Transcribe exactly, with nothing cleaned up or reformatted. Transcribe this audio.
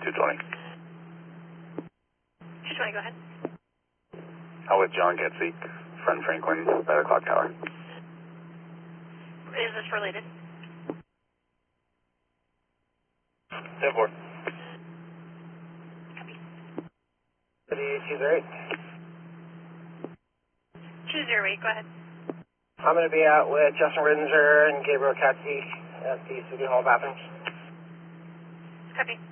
two twenty. two twenty, go ahead. I'll with John Getzik, Friend Franklin, by the clock tower. Is this related? ten four. Copy. two zero eight. two zero eight, go ahead. I'm going to be out with Justin Riddinger and Gabriel Katzi at the City Hall bathrooms. Copy.